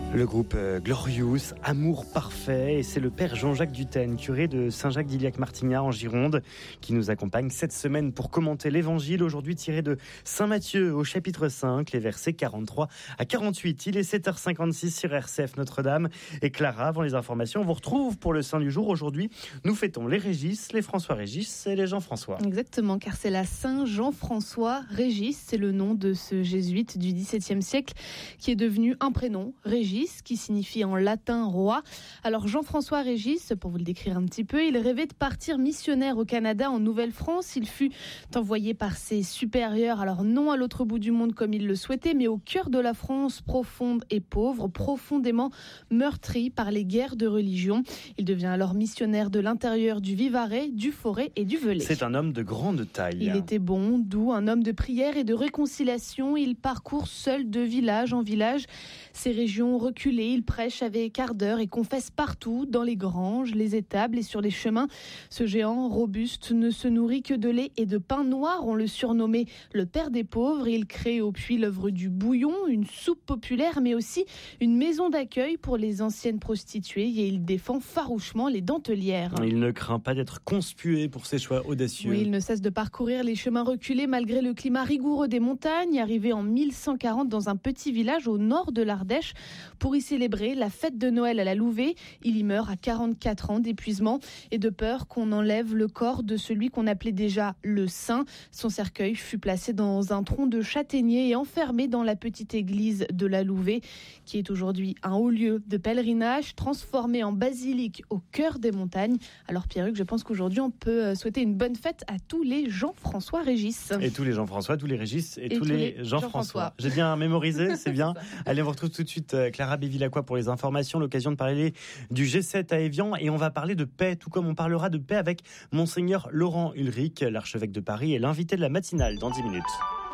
Le groupe Glorious, Amour parfait, et c'est le père Jean-Jacques Dutène, curé de Saint-Jacques-d'Iliac-Martignac en Gironde, qui nous accompagne cette semaine pour commenter l'évangile, aujourd'hui tiré de Saint Matthieu au chapitre 5, les versets 43 à 48. Il est 7h56 sur RCF Notre-Dame. Et Clara, avant les informations, on vous retrouve pour le Saint du jour. Aujourd'hui, nous fêtons les Régis, les François-Régis et les Jean-François. Exactement, car c'est la Saint Jean-François Régis, c'est le nom de ce jésuite du XVIIe siècle qui est devenu un prénom, Régis, qui signifie en latin roi. Alors Jean-François Régis, pour vous le décrire un petit peu, il rêvait de partir missionnaire au Canada, en Nouvelle-France. Il fut envoyé par ses supérieurs, alors non à l'autre bout du monde comme il le souhaitait, mais au cœur de la France profonde et pauvre, profondément meurtrie par les guerres de religion. Il devient alors missionnaire de l'intérieur du Vivarais, du Forez et du Velay. C'est un homme de grande taille. Il était bon, doux, un homme de prière et de réconciliation. Il parcourt seul de village en village ces régions reculées. Il prêche avec ardeur et confesse partout, dans les granges, les étables et sur les chemins. Ce géant robuste ne se nourrit que de lait et de pain noir. On le surnommait le père des pauvres. Il crée au puits l'œuvre du bouillon, une soupe populaire, mais aussi une maison d'accueil pour les anciennes prostituées. Et il défend farouchement les dentelières. Il ne craint pas d'être conspué pour ses choix audacieux. Oui, il ne cesse de parcourir les chemins reculés malgré le climat rigoureux des montagnes. Arrivé en 1140 dans un petit village au nord de l'Ardèche pour y célébrer la fête de Noël à la Louvet. Il y meurt à 44 ans d'épuisement et de peur qu'on enlève le corps de celui qu'on appelait déjà le saint. Son cercueil fut placé dans un tronc de châtaignier et enfermé dans la petite église de la Louvet, qui est aujourd'hui un haut lieu de pèlerinage transformé en basilique au cœur des montagnes. Alors Pierruc, je pense qu'aujourd'hui on peut souhaiter une bonne fête à tous les Jean-François Régis. Et tous les Jean-François, tous les Régis et tous les Jean-François. J'ai bien mémorisé, c'est bien. Allez, on vous retrouve tout de suite Clara Bévilacqua pour les informations, l'occasion de parler du G7 à Évian, et on va parler de paix, tout comme on parlera de paix avec Monseigneur Laurent Ulrich, l'archevêque de Paris et l'invité de la matinale dans 10 minutes.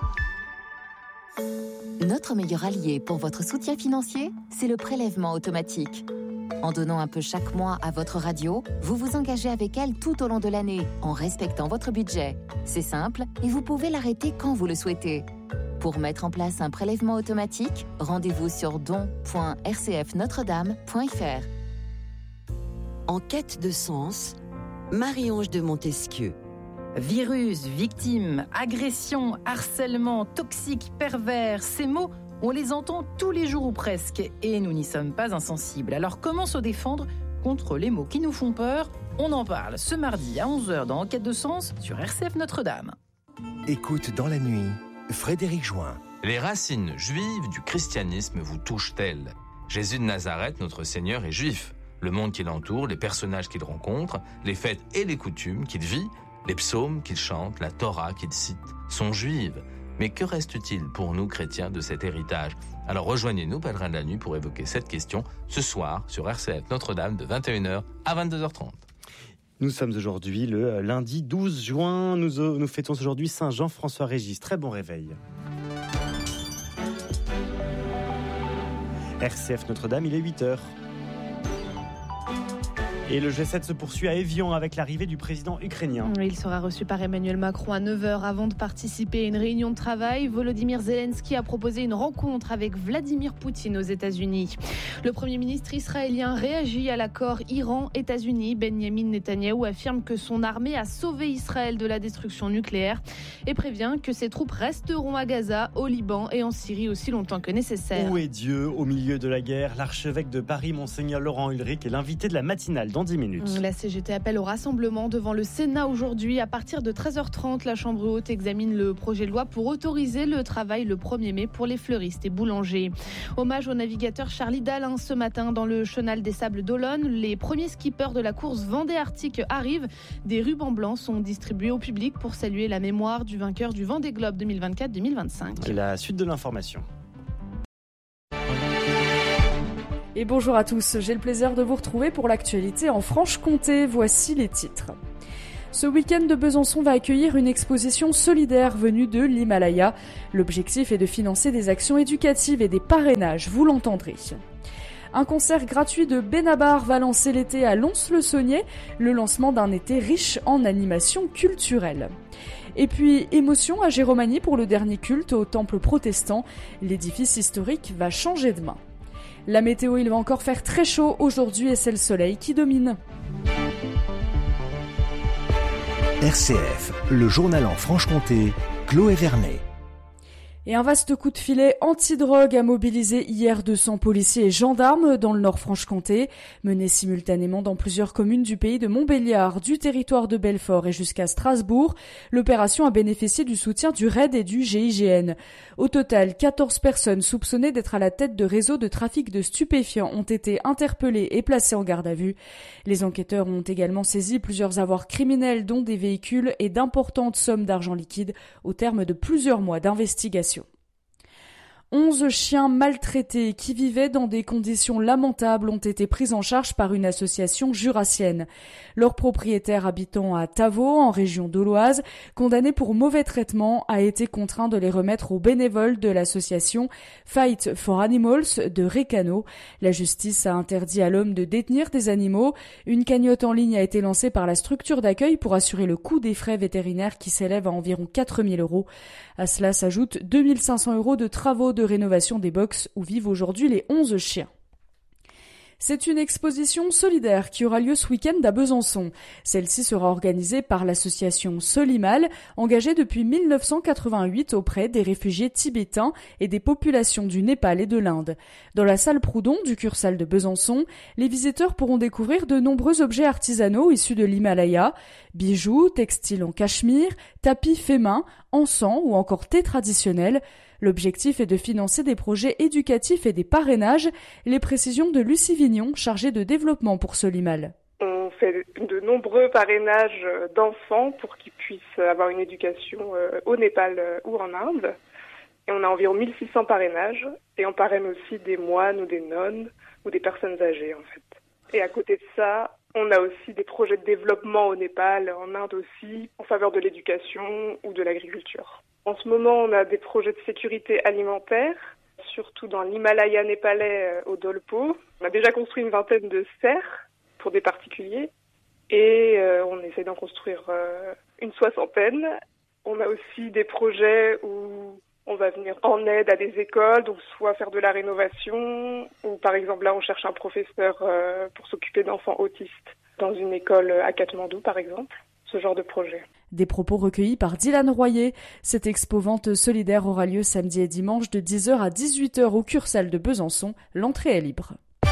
Notre meilleur allié pour votre soutien financier, c'est le prélèvement automatique. En donnant un peu chaque mois à votre radio, vous vous engagez avec elle tout au long de l'année, en respectant votre budget. C'est simple et vous pouvez l'arrêter quand vous le souhaitez. Pour mettre en place un prélèvement automatique, rendez-vous sur don.rcfnotredame.fr. En quête de sens, Marie-Ange de Montesquieu. Virus, victime, agression, harcèlement, toxique, pervers, ces mots, on les entend tous les jours ou presque et nous n'y sommes pas insensibles. Alors comment se défendre contre les mots qui nous font peur ? On en parle ce mardi à 11h dans Enquête de sens sur RCF Notre-Dame. Écoute dans la nuit, Frédéric Join. Les racines juives du christianisme vous touchent-elles ? Jésus de Nazareth, notre Seigneur, est juif. Le monde qui l'entoure, les personnages qu'il rencontre, les fêtes et les coutumes qu'il vit, les psaumes qu'il chante, la Torah qu'il cite, sont juives. Mais que reste-t-il pour nous chrétiens de cet héritage ? Alors rejoignez-nous, pèlerins de la nuit, pour évoquer cette question ce soir sur RCF Notre-Dame de 21h à 22h30. Nous sommes aujourd'hui le lundi 12 juin. Nous fêtons aujourd'hui Saint Jean-François Régis. Très bon réveil. RCF Notre-Dame, il est 8h. Et le G7 se poursuit à Évian avec l'arrivée du président ukrainien. Il sera reçu par Emmanuel Macron à 9h avant de participer à une réunion de travail. Volodymyr Zelensky a proposé une rencontre avec Vladimir Poutine aux États-Unis. Le Premier ministre israélien réagit à l'accord Iran-États-Unis. Benyamin Netanyahou affirme que son armée a sauvé Israël de la destruction nucléaire et prévient que ses troupes resteront à Gaza, au Liban et en Syrie aussi longtemps que nécessaire. Où est Dieu au milieu de la guerre ? L'archevêque de Paris, Monseigneur Laurent Ulrich, est l'invité de la matinale dans 10 minutes. La CGT appelle au rassemblement devant le Sénat aujourd'hui. À partir de 13h30, la Chambre haute examine le projet de loi pour autoriser le travail le 1er mai pour les fleuristes et boulangers. Hommage au navigateur Charlie Dalin ce matin dans le chenal des Sables d'Olonne. Les premiers skippers de la course Vendée Arctique arrivent. Des rubans blancs sont distribués au public pour saluer la mémoire du vainqueur du Vendée Globe 2024-2025. La suite de l'information. Et bonjour à tous, j'ai le plaisir de vous retrouver pour l'actualité en Franche-Comté. Voici les titres. Ce week-end de Besançon va accueillir une exposition solidaire venue de l'Himalaya. L'objectif est de financer des actions éducatives et des parrainages, vous l'entendrez. Un concert gratuit de Benabar va lancer l'été à Lons-le-Saunier, le lancement d'un été riche en animations culturelles. Et puis, émotion à Géromagny pour le dernier culte au temple protestant. L'édifice historique va changer de main. La météo, il va encore faire très chaud aujourd'hui et c'est le soleil qui domine. RCF, le journal en Franche-Comté, Chloé Vernet. Et un vaste coup de filet anti-drogue a mobilisé hier 200 policiers et gendarmes dans le Nord-Franche-Comté, menés simultanément dans plusieurs communes du pays de Montbéliard, du territoire de Belfort et jusqu'à Strasbourg. L'opération a bénéficié du soutien du RAID et du GIGN. Au total, 14 personnes soupçonnées d'être à la tête de réseaux de trafic de stupéfiants ont été interpellées et placées en garde à vue. Les enquêteurs ont également saisi plusieurs avoirs criminels, dont des véhicules et d'importantes sommes d'argent liquide au terme de plusieurs mois d'investigation. 11 chiens maltraités qui vivaient dans des conditions lamentables ont été pris en charge par une association jurassienne. Leur propriétaire habitant à Tavaux, en région d'Auloise, condamné pour mauvais traitement, a été contraint de les remettre aux bénévoles de l'association Fight for Animals de Récano. La justice a interdit à l'homme de détenir des animaux. Une cagnotte en ligne a été lancée par la structure d'accueil pour assurer le coût des frais vétérinaires qui s'élèvent à environ 4 000 €. À cela s'ajoutent 2 500 € de travaux de rénovation des box où vivent aujourd'hui les 11 chiens. C'est une exposition solidaire qui aura lieu ce week-end à Besançon. Celle-ci sera organisée par l'association Solimal, engagée depuis 1988 auprès des réfugiés tibétains et des populations du Népal et de l'Inde. Dans la salle Proudhon du Cursal de Besançon, les visiteurs pourront découvrir de nombreux objets artisanaux issus de l'Himalaya, bijoux, textiles en cachemire, tapis faits main, encens ou encore thé traditionnel. L'objectif est de financer des projets éducatifs et des parrainages. Les précisions de Lucie Vignon, chargée de développement pour Solimal. On fait de nombreux parrainages d'enfants pour qu'ils puissent avoir une éducation au Népal ou en Inde. Et on a environ 1600 parrainages. Et on parraine aussi des moines ou des nonnes ou des personnes âgées en fait. Et à côté de ça, on a aussi des projets de développement au Népal, en Inde aussi, en faveur de l'éducation ou de l'agriculture. En ce moment, on a des projets de sécurité alimentaire, surtout dans l'Himalaya népalais au Dolpo. On a déjà construit une vingtaine de serres pour des particuliers et on essaie d'en construire une 60aine. On a aussi des projets où on va venir en aide à des écoles, donc soit faire de la rénovation ou par exemple là on cherche un professeur pour s'occuper d'enfants autistes dans une école à Katmandou par exemple, ce genre de projet. Des propos recueillis par Dylan Royer. Cette expo-vente solidaire aura lieu samedi et dimanche de 10h à 18h au Cursal de Besançon. L'entrée est libre.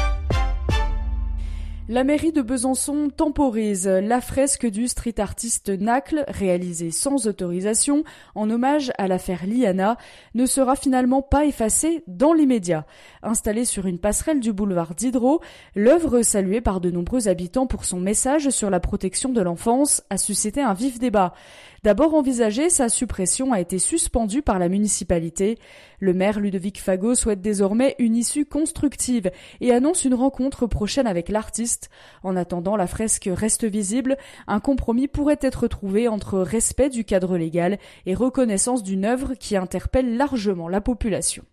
La mairie de Besançon temporise la fresque du street artiste Nacle, réalisée sans autorisation, en hommage à l'affaire Liana, ne sera finalement pas effacée dans l'immédiat. Installée sur une passerelle du boulevard Diderot, l'œuvre, saluée par de nombreux habitants pour son message sur la protection de l'enfance, a suscité un vif débat. D'abord envisagée, sa suppression a été suspendue par la municipalité. Le maire Ludovic Fagot souhaite désormais une issue constructive et annonce une rencontre prochaine avec l'artiste. En attendant, la fresque reste visible. Un compromis pourrait être trouvé entre respect du cadre légal et reconnaissance d'une œuvre qui interpelle largement la population.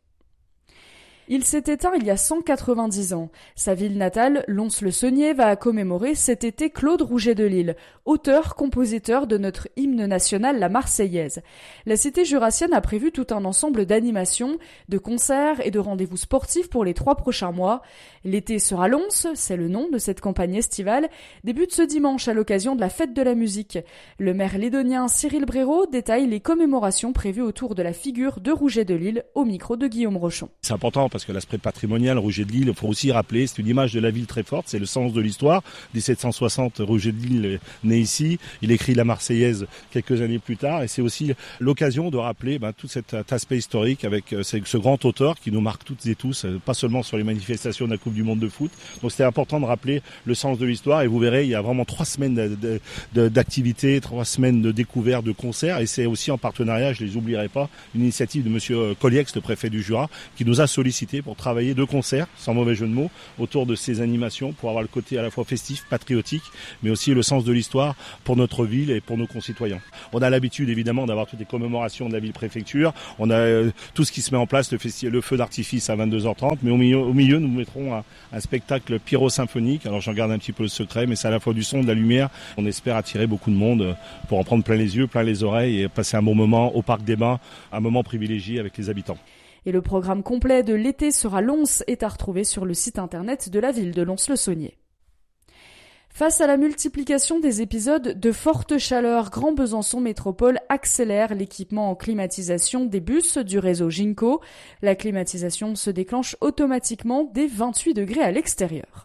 Il s'est éteint il y a 190 ans. Sa ville natale, Lons-le-Saunier, va commémorer cet été Claude Rouget-de-Lille, auteur-compositeur de notre hymne national, la Marseillaise. La cité jurassienne a prévu tout un ensemble d'animations, de concerts et de rendez-vous sportifs pour les 3 prochains mois. L'été sera Lons, c'est le nom de cette campagne estivale, débute ce dimanche à l'occasion de la fête de la musique. Le maire lédonien Cyril Bréraud détaille les commémorations prévues autour de la figure de Rouget-de-Lille au micro de Guillaume Rochon. C'est important parce que l'aspect patrimonial, Rouget-de-Lille, il faut aussi rappeler, c'est une image de la ville très forte, c'est le sens de l'histoire. 1760, Rouget-de-Lille est né ici, il écrit la Marseillaise quelques années plus tard et c'est aussi l'occasion de rappeler tout cet aspect historique avec ce grand auteur qui nous marque toutes et tous, pas seulement sur les manifestations de la Coupe du Monde de foot. Donc c'était important de rappeler le sens de l'histoire et vous verrez, il y a vraiment 3 semaines d'activités, 3 semaines de découvertes, de concerts et c'est aussi en partenariat, je les oublierai pas, une initiative de monsieur Colliex, le préfet du Jura, qui nous a sollicité pour travailler de concert, sans mauvais jeu de mots, autour de ces animations pour avoir le côté à la fois festif, patriotique, mais aussi le sens de l'histoire pour notre ville et pour nos concitoyens. On a l'habitude évidemment d'avoir toutes les commémorations de la ville-préfecture, on a tout ce qui se met en place, le feu d'artifice à 22h30, mais au milieu nous mettrons un spectacle pyro-symphonique, alors j'en garde un petit peu le secret, mais c'est à la fois du son, de la lumière, on espère attirer beaucoup de monde pour en prendre plein les yeux, plein les oreilles et passer un bon moment au Parc des Bains, un moment privilégié avec les habitants. Et le programme complet de l'été sera Lons est à retrouver sur le site internet de la ville de Lons-le-Saunier. Face à la multiplication des épisodes de forte chaleur, Grand Besançon Métropole accélère l'équipement en climatisation des bus du réseau Ginko. La climatisation se déclenche automatiquement dès 28 degrés à l'extérieur.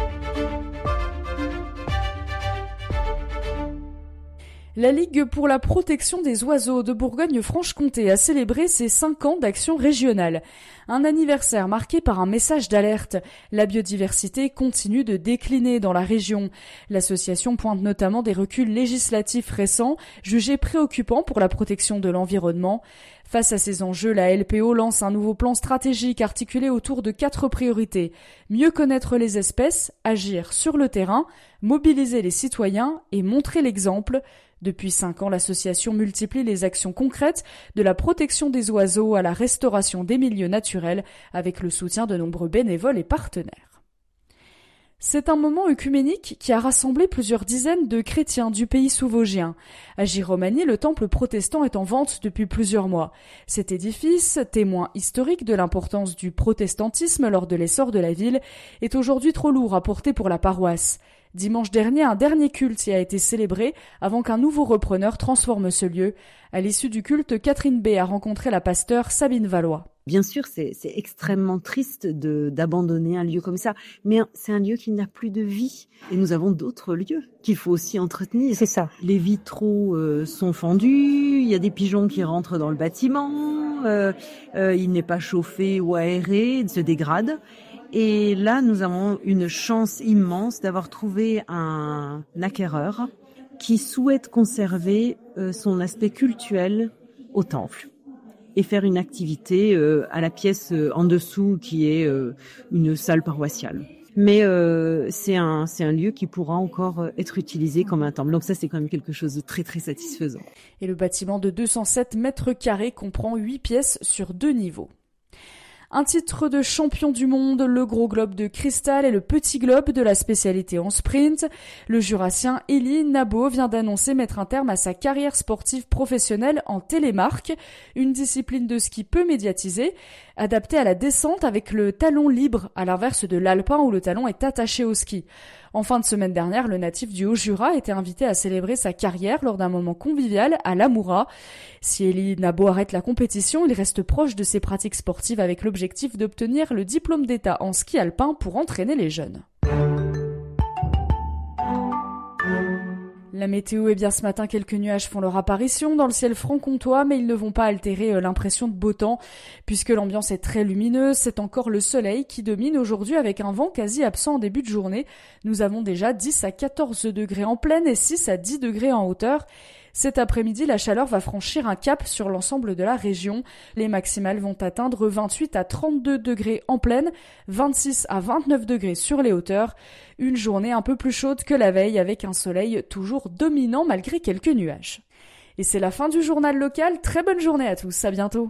La Ligue pour la protection des oiseaux de Bourgogne-Franche-Comté a célébré ses 5 ans d'action régionale. Un anniversaire marqué par un message d'alerte. La biodiversité continue de décliner dans la région. L'association pointe notamment des reculs législatifs récents, jugés préoccupants pour la protection de l'environnement. Face à ces enjeux, la LPO lance un nouveau plan stratégique articulé autour de 4 priorités. Mieux connaître les espèces, agir sur le terrain, mobiliser les citoyens et montrer l'exemple. Depuis 5 ans, l'association multiplie les actions concrètes de la protection des oiseaux à la restauration des milieux naturels avec le soutien de nombreux bénévoles et partenaires. C'est un moment œcuménique qui a rassemblé plusieurs dizaines de chrétiens du pays sous-vosgien. À Giromagny, le temple protestant est en vente depuis plusieurs mois. Cet édifice, témoin historique de l'importance du protestantisme lors de l'essor de la ville, est aujourd'hui trop lourd à porter pour la paroisse. Dimanche dernier, un dernier culte y a été célébré avant qu'un nouveau repreneur transforme ce lieu. À l'issue du culte, Catherine B. a rencontré la pasteure Sabine Valois. Bien sûr, c'est extrêmement triste d'abandonner un lieu comme ça, mais c'est un lieu qui n'a plus de vie. Et nous avons d'autres lieux qu'il faut aussi entretenir. C'est ça. Les vitraux sont fendus, il y a des pigeons qui rentrent dans le bâtiment, il n'est pas chauffé ou aéré, il se dégrade. Et là, nous avons une chance immense d'avoir trouvé un acquéreur qui souhaite conserver son aspect cultuel au temple et faire une activité à la pièce en dessous qui est une salle paroissiale. Mais c'est un lieu qui pourra encore être utilisé comme un temple. Donc ça, c'est quand même quelque chose de très très satisfaisant. Et le bâtiment de 207 mètres carrés comprend 8 pièces sur 2 niveaux. Un titre de champion du monde, le gros globe de cristal et le petit globe de la spécialité en sprint. Le Jurassien Elie Nabo vient d'annoncer mettre un terme à sa carrière sportive professionnelle en télémarque, une discipline de ski peu médiatisée, adaptée à la descente avec le talon libre, à l'inverse de l'alpin où le talon est attaché au ski. En fin de semaine dernière, le natif du Haut-Jura était invité à célébrer sa carrière lors d'un moment convivial à l'Amoura. Si Elie Nabo arrête la compétition, il reste proche de ses pratiques sportives avec l'objectif d'obtenir le diplôme d'État en ski alpin pour entraîner les jeunes. La météo, eh bien ce matin, quelques nuages font leur apparition dans le ciel franc-comtois, mais ils ne vont pas altérer l'impression de beau temps, puisque l'ambiance est très lumineuse. C'est encore le soleil qui domine aujourd'hui avec un vent quasi absent en début de journée. Nous avons déjà 10 à 14 degrés en plaine et 6 à 10 degrés en hauteur. Cet après-midi, la chaleur va franchir un cap sur l'ensemble de la région. Les maximales vont atteindre 28 à 32 degrés en plaine, 26 à 29 degrés sur les hauteurs. Une journée un peu plus chaude que la veille avec un soleil toujours dominant malgré quelques nuages. Et c'est la fin du journal local. Très bonne journée à tous. À bientôt.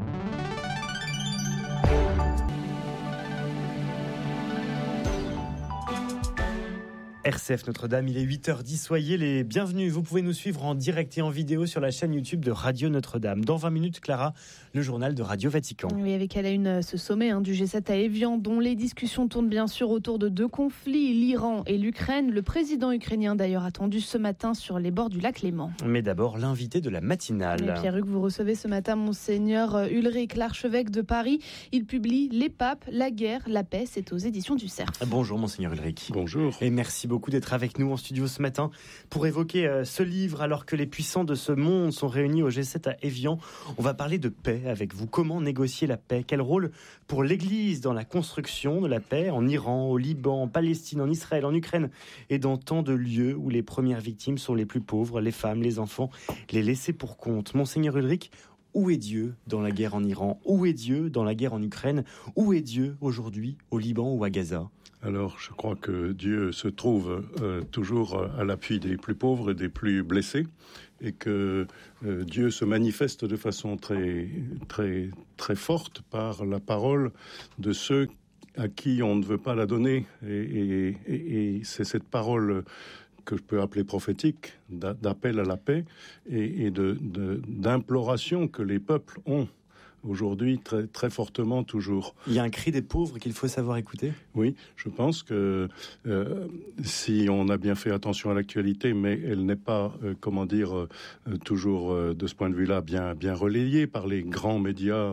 RCF Notre-Dame, il est 8h10, soyez les bienvenus. Vous pouvez nous suivre en direct et en vidéo sur la chaîne YouTube de Radio Notre-Dame. Dans 20 minutes, Clara, le journal de Radio Vatican. Oui, avec à la une ce sommet du G7 à Évian, dont les discussions tournent bien sûr autour de 2 conflits, l'Iran et l'Ukraine. Le président ukrainien d'ailleurs attendu ce matin sur les bords du lac Léman. Mais d'abord, l'invité de la matinale. Et Pierre-Hugues, vous recevez ce matin Monseigneur Ulrich, l'archevêque de Paris. Il publie Les papes, la guerre, la paix. C'est aux éditions du Cerf. Bonjour Monseigneur Ulrich. Bonjour. Et merci beaucoup d'être avec nous en studio ce matin pour évoquer ce livre alors que les puissants de ce monde sont réunis au G7 à Évian. On va parler de paix avec vous. Comment négocier la paix? Quel rôle pour l'Église dans la construction de la paix en Iran, au Liban, en Palestine, en Israël, en Ukraine et dans tant de lieux où les premières victimes sont les plus pauvres, les femmes, les enfants, les laissés pour compte. Monseigneur Ulrich, où est Dieu dans la guerre en Iran? Où est Dieu dans la guerre en Ukraine? Où est Dieu aujourd'hui au Liban ou à Gaza? Alors, je crois que Dieu se trouve toujours à l'appui des plus pauvres et des plus blessés, et que Dieu se manifeste de façon très, très, très forte par la parole de ceux à qui on ne veut pas la donner. Et c'est cette parole que je peux appeler prophétique, d'appel à la paix et d'imploration que les peuples ont aujourd'hui très, très fortement toujours. Il y a un cri des pauvres qu'il faut savoir écouter ? Oui, je pense que si on a bien fait attention à l'actualité, mais elle n'est pas, toujours de ce point de vue-là bien relayée par les grands médias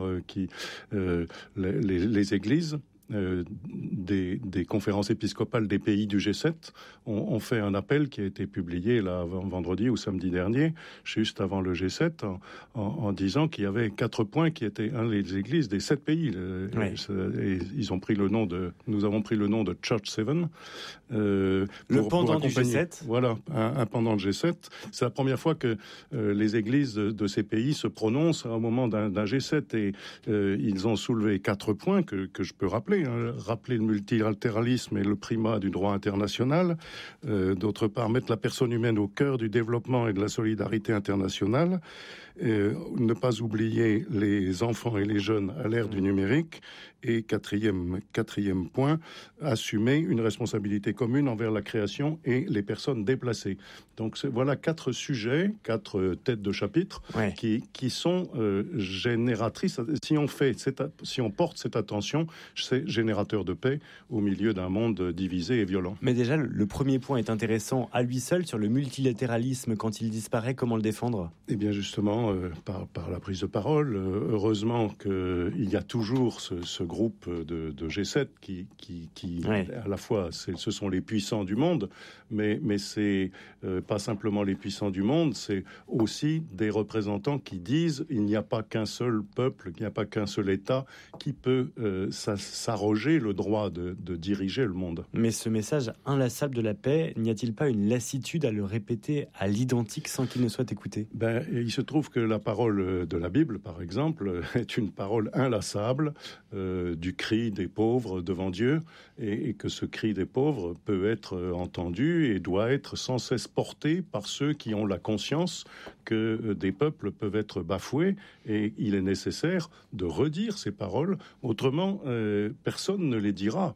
les églises. Des conférences épiscopales des pays du G7 ont fait un appel qui a été publié là vendredi ou samedi dernier, juste avant le G7, en disant qu'il y avait 4 points qui étaient les églises des 7 pays. Et ils ont pris nous avons pris le nom de Church 7. Le pendant du G7. Voilà, un pendant de G7. C'est la première fois que les églises de ces pays se prononcent au moment d'un G7 et ils ont soulevé 4 points que je peux rappeler. Rappeler le multilatéralisme et le primat du droit international. D'autre part, mettre la personne humaine au cœur du développement et de la solidarité internationale. Ne pas oublier les enfants et les jeunes à l'ère du numérique. Et quatrième point, assumer une responsabilité commune envers la création et les personnes déplacées. Donc voilà 4 sujets, 4 têtes de chapitre qui sont génératrices. Si on porte cette attention, c'est générateur de paix au milieu d'un monde divisé et violent. Mais déjà, le premier point est intéressant à lui seul sur le multilatéralisme. Quand il disparaît, comment le défendre ? Eh bien justement, par la prise de parole. Heureusement qu'il y a toujours ce groupe de G7 qui à la fois, ce sont les puissants du monde, mais c'est pas simplement les puissants du monde, c'est aussi des représentants qui disent il n'y a pas qu'un seul peuple, il n'y a pas qu'un seul État qui peut s'arroger le droit de diriger le monde. Mais ce message inlassable de la paix, n'y a-t-il pas une lassitude à le répéter à l'identique sans qu'il ne soit écouté ? Il se trouve que la parole de la Bible, par exemple, est une parole inlassable du cri des pauvres devant Dieu, et que ce cri des pauvres peut être entendu et doit être sans cesse porté par ceux qui ont la conscience que des peuples peuvent être bafoués, et il est nécessaire de redire ces paroles, autrement personne ne les dira.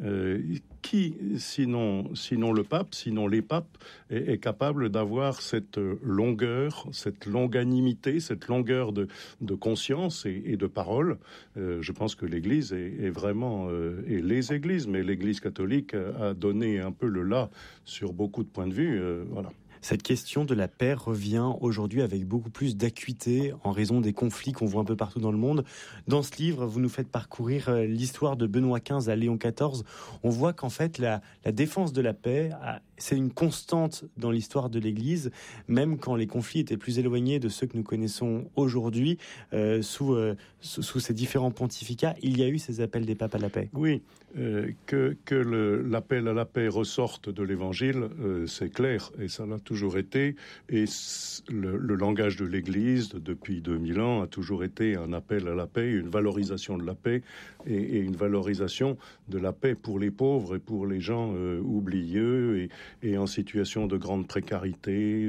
Qui, sinon le pape, sinon les papes, est capable d'avoir cette longueur, cette longanimité, cette longueur de conscience et de parole? Je pense que l'Église est vraiment, et les églises, mais l'Église catholique a donné un peu le là sur beaucoup de points de vue. Voilà. Cette question de la paix revient aujourd'hui avec beaucoup plus d'acuité en raison des conflits qu'on voit un peu partout dans le monde. Dans ce livre, vous nous faites parcourir l'histoire de Benoît XV à Léon XIV. On voit qu'en fait, la défense de la paix, c'est une constante dans l'histoire de l'Église, même quand les conflits étaient plus éloignés de ceux que nous connaissons aujourd'hui, sous ces différents pontificats. Il y a eu ces appels des papes à la paix. Oui, que l'appel à la paix ressorte de l'Évangile, c'est clair, et ça l'a toujours été, et le langage de l'Église depuis 2000 ans a toujours été un appel à la paix, une valorisation de la paix et une valorisation de la paix pour les pauvres et pour les gens oublieux et en situation de grande précarité,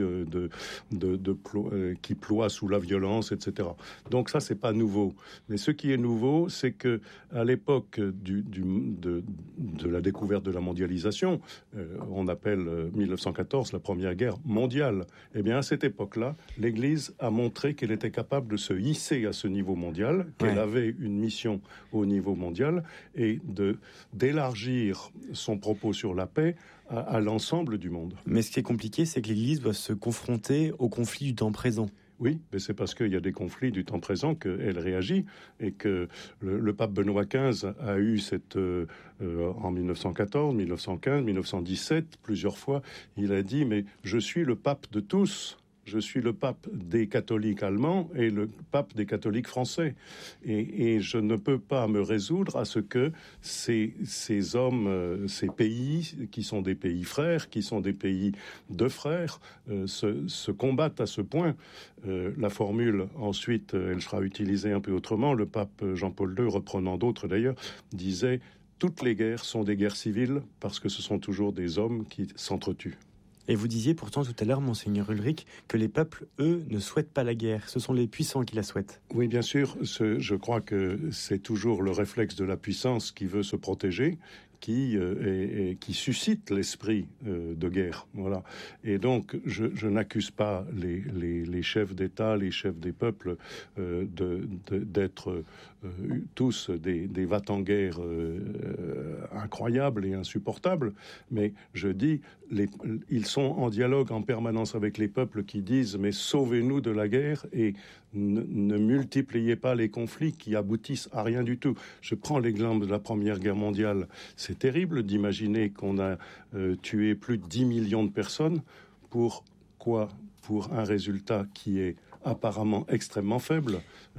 qui ploient sous la violence, etc. Donc ça, c'est pas nouveau. Mais ce qui est nouveau, c'est que à l'époque de la découverte de la mondialisation, on appelle 1914 la première guerre mondiale. Eh bien, à cette époque-là, l'Église a montré qu'elle était capable de se hisser à ce niveau mondial, qu'elle avait une mission au niveau mondial et d'élargir son propos sur la paix à l'ensemble du monde. Mais ce qui est compliqué, c'est que l'Église doit se confronter aux conflits du temps présent. Oui, mais c'est parce qu'il y a des conflits du temps présent qu'elle réagit et que le pape Benoît XV a eu en 1914, 1915, 1917, plusieurs fois, il a dit « mais je suis le pape de tous ». Je suis le pape des catholiques allemands et le pape des catholiques français. Et je ne peux pas me résoudre à ce que ces hommes, ces pays, qui sont des pays frères, qui sont des pays de frères, se combattent à ce point. La formule, ensuite, elle sera utilisée un peu autrement. Le pape Jean-Paul II, reprenant d'autres d'ailleurs, disait « Toutes les guerres sont des guerres civiles parce que ce sont toujours des hommes qui s'entretuent ». Et vous disiez pourtant tout à l'heure, Monseigneur Ulrich, que les peuples, eux, ne souhaitent pas la guerre. Ce sont les puissants qui la souhaitent. Oui, bien sûr. Je crois que c'est toujours le réflexe de la puissance qui veut se protéger, qui suscite l'esprit de guerre. Voilà. Et donc, je n'accuse pas les chefs d'État, les chefs des peuples d'être tous des va-t-en-guerre incroyables et insupportables, mais je dis, ils sont en dialogue en permanence avec les peuples qui disent « mais sauvez-nous de la guerre » et ne multipliez pas les conflits qui aboutissent à rien du tout. Je prends l'exemple de la Première Guerre mondiale. C'est terrible d'imaginer qu'on a tué plus de 10 millions de personnes. Pour quoi ? Pour un résultat qui est apparemment extrêmement faible.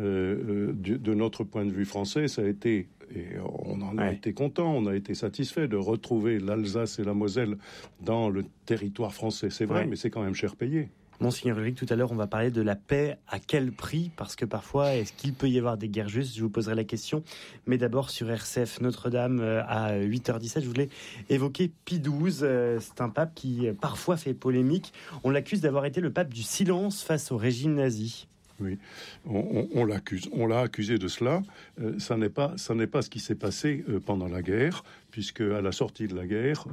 De notre point de vue français, ça a été, et on en a été content, on a été satisfait de retrouver l'Alsace et la Moselle dans le territoire français. C'est vrai, mais c'est quand même cher payé. Monseigneur Ulrich, tout à l'heure, on va parler de la paix. À quel prix ? Parce que parfois, est-ce qu'il peut y avoir des guerres justes ? Je vous poserai la question. Mais d'abord, sur RCF Notre-Dame, à 8h17, je voulais évoquer Pie XII. C'est un pape qui, parfois, fait polémique. On l'accuse d'avoir été le pape du silence face au régime nazi. Oui, on l'accuse. On l'a accusé de cela. Ça n'est pas ce qui s'est passé pendant la guerre, puisque à la sortie de la guerre,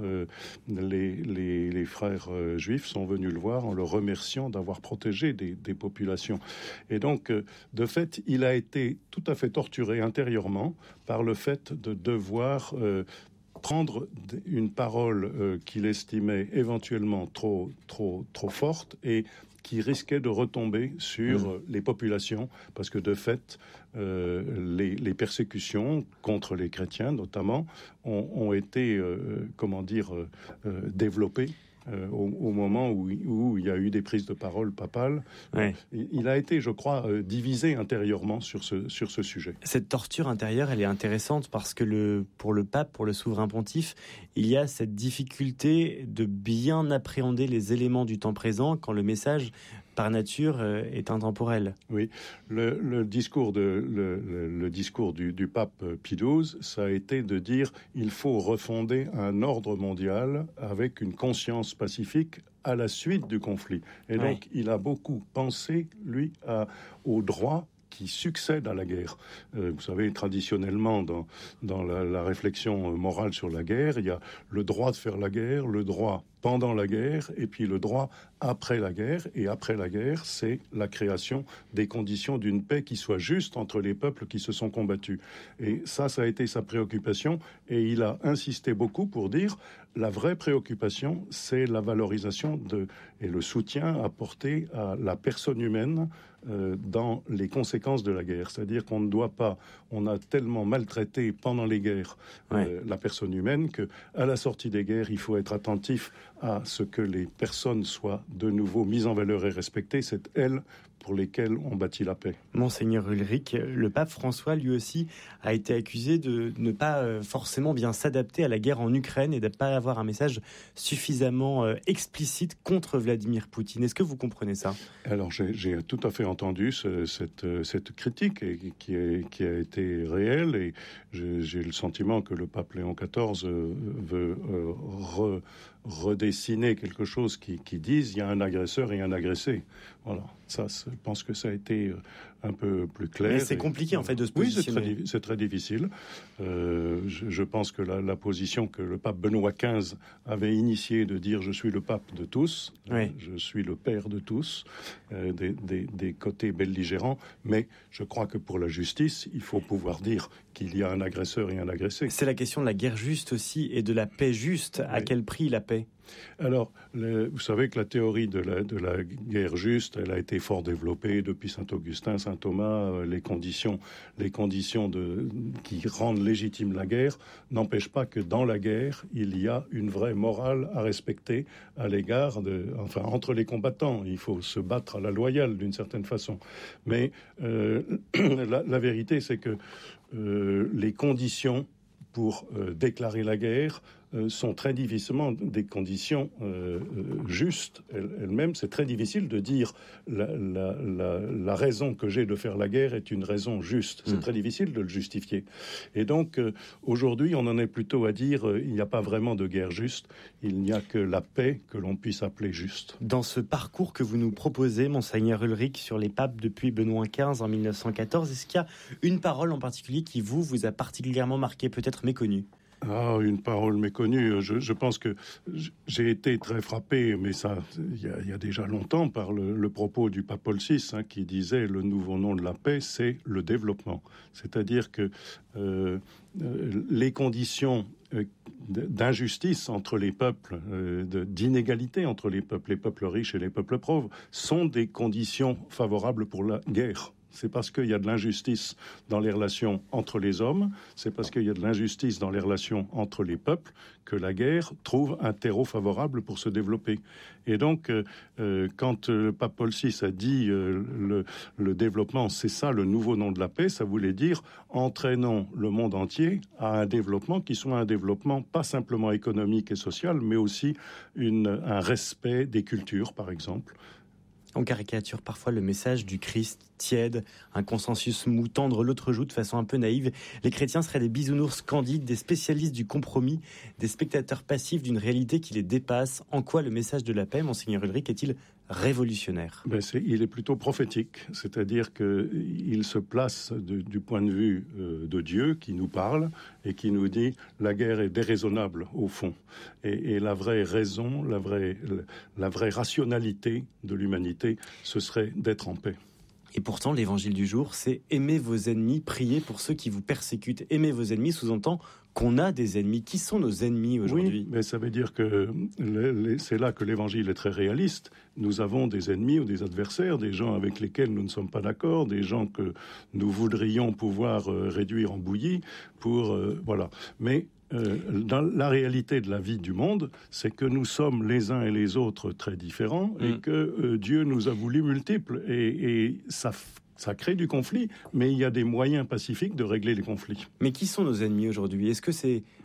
les frères juifs sont venus le voir en le remerciant d'avoir protégé des populations. Et donc, de fait, il a été tout à fait torturé intérieurement par le fait de devoir prendre une parole qu'il estimait éventuellement trop forte et qui risquait de retomber sur les populations, parce que de fait, les persécutions contre les chrétiens, notamment, ont été, développées au moment où il y a eu des prises de parole papales. Ouais. Il a été, je crois, divisé intérieurement sur ce sujet. Cette torture intérieure, elle est intéressante parce que pour le pape, pour le souverain pontife, il y a cette difficulté de bien appréhender les éléments du temps présent quand le message, par nature, est intemporel. Oui, le discours du pape Pie XII, ça a été de dire il faut refonder un ordre mondial avec une conscience pacifique à la suite du conflit. Et donc, il a beaucoup pensé, lui, au droit qui succède à la guerre. Vous savez, traditionnellement, dans la réflexion morale sur la guerre, il y a le droit de faire la guerre, le droit pendant la guerre, et puis le droit après la guerre. Et après la guerre, c'est la création des conditions d'une paix qui soit juste entre les peuples qui se sont combattus. Et ça a été sa préoccupation, et il a insisté beaucoup pour dire la vraie préoccupation, c'est la valorisation et le soutien apporté à la personne humaine dans les conséquences de la guerre. C'est-à-dire qu'on ne doit pas, on a tellement maltraité pendant les guerres la personne humaine qu'à la sortie des guerres, il faut être attentif à ce que les personnes soient de nouveau mises en valeur et respectées. C'est elles pour lesquelles on bâtit la paix. Monseigneur Ulrich, le pape François, lui aussi, a été accusé de ne pas forcément bien s'adapter à la guerre en Ukraine et de ne pas avoir un message suffisamment explicite contre Vladimir Poutine. Est-ce que vous comprenez ça ? Alors, j'ai tout à fait entendu cette critique qui a été réelle, et j'ai le sentiment que le pape Léon XIV veut redessiner quelque chose qui dise il y a un agresseur et un agressé. Voilà. Ça, je pense que ça a été un peu plus clair. Mais c'est compliqué, en fait, de se positionner. Oui, c'est très difficile. Je pense que la position que le pape Benoît XV avait initiée de dire « je suis le pape de tous je suis le père de tous », des côtés belligérants, mais je crois que pour la justice, il faut pouvoir dire qu'il y a un agresseur et un agressé. C'est la question de la guerre juste aussi, et de la paix juste. À quel prix la paix ? Alors, vous savez que la théorie de la guerre juste, elle a été fort développée depuis Saint-Augustin, Saint-Thomas. Les conditions qui rendent légitime la guerre n'empêchent pas que dans la guerre, il y a une vraie morale à respecter à l'égard entre les combattants. Il faut se battre à la loyale d'une certaine façon. Mais la vérité, c'est que les conditions pour déclarer la guerre sont très difficilement des conditions justes. Elles-mêmes, c'est très difficile de dire la raison que j'ai de faire la guerre est une raison juste. C'est très difficile de le justifier. Et donc, aujourd'hui, on en est plutôt à dire il n'y a pas vraiment de guerre juste, il n'y a que la paix que l'on puisse appeler juste. Dans ce parcours que vous nous proposez, Monseigneur Ulrich, sur les papes depuis Benoît XV en 1914, est-ce qu'il y a une parole en particulier qui vous a particulièrement marqué, peut-être méconnue ? Une parole méconnue. Je pense que j'ai été très frappé, mais ça, il y a déjà longtemps, par le propos du pape Paul VI, qui disait le nouveau nom de la paix, c'est le développement. C'est-à-dire que les conditions d'injustice entre les peuples, d'inégalité entre les peuples riches et les peuples pauvres, sont des conditions favorables pour la guerre. C'est parce qu'il y a de l'injustice dans les relations entre les hommes, c'est parce qu'il y a de l'injustice dans les relations entre les peuples que la guerre trouve un terreau favorable pour se développer. Et donc, quand le pape Paul VI a dit le développement, c'est ça le nouveau nom de la paix, ça voulait dire entraînons le monde entier à un développement qui soit un développement pas simplement économique et social, mais aussi un respect des cultures, par exemple. On caricature parfois le message du Christ tiède, un consensus mou, tendre, l'autre joue de façon un peu naïve. Les chrétiens seraient des bisounours candides, des spécialistes du compromis, des spectateurs passifs d'une réalité qui les dépasse. En quoi le message de la paix, Monseigneur Ulrich, est-il révolutionnaire ? Il est plutôt prophétique, c'est-à-dire qu'il se place du point de vue de Dieu qui nous parle et qui nous dit la guerre est déraisonnable au fond. Et la vraie raison, la vraie rationalité de l'humanité, ce serait d'être en paix. Et pourtant, l'évangile du jour, c'est aimer vos ennemis, prier pour ceux qui vous persécutent. Aimer vos ennemis sous-entend qu'on a des ennemis. Qui sont nos ennemis aujourd'hui ? Oui, mais ça veut dire que c'est là que l'évangile est très réaliste. Nous avons des ennemis ou des adversaires, des gens avec lesquels nous ne sommes pas d'accord, des gens que nous voudrions pouvoir réduire en bouillie voilà. Mais dans la réalité de la vie du monde, c'est que nous sommes les uns et les autres très différents et que Dieu nous a voulu multiples et ça crée du conflit, mais il y a des moyens pacifiques de régler les conflits. Mais qui sont nos ennemis aujourd'hui ? Est-ce que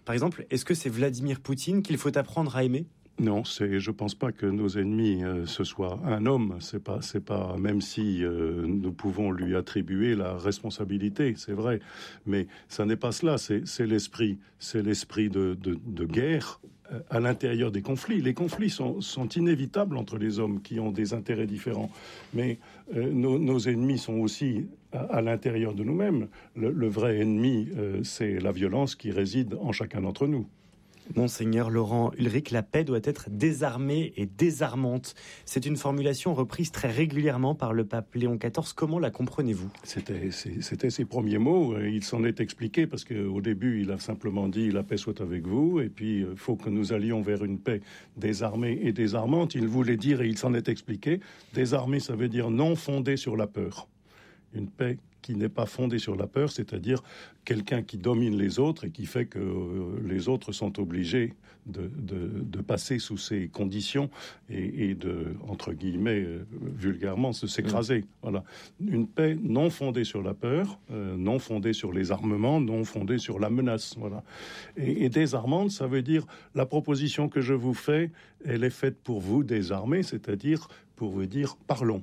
c'est Vladimir Poutine qu'il faut apprendre à aimer ? Non, je pense pas que nos ennemis ce soit un homme. C'est pas même si nous pouvons lui attribuer la responsabilité, c'est vrai. Mais ça n'est pas cela. C'est l'esprit de guerre à l'intérieur des conflits. Les conflits sont inévitables entre les hommes qui ont des intérêts différents. Mais nos ennemis sont aussi à l'intérieur de nous-mêmes. Le vrai ennemi, c'est la violence qui réside en chacun d'entre nous. Monseigneur Laurent Ulrich, la paix doit être désarmée et désarmante. C'est une formulation reprise très régulièrement par le pape Léon XIV. Comment la comprenez-vous ? C'était ses premiers mots. Il s'en est expliqué parce qu'au début, il a simplement dit « la paix soit avec vous » et puis il faut que nous allions vers une paix désarmée et désarmante. Il voulait dire, et il s'en est expliqué, désarmée, ça veut dire non fondée sur la peur. Une paix qui n'est pas fondée sur la peur, c'est-à-dire quelqu'un qui domine les autres et qui fait que les autres sont obligés de passer sous ces conditions et de, entre guillemets, vulgairement, s'écraser. Voilà. Une paix non fondée sur la peur, non fondée sur les armements, non fondée sur la menace. Voilà. Et désarmante, ça veut dire la proposition que je vous fais, elle est faite pour vous désarmer, c'est-à-dire pour vous dire parlons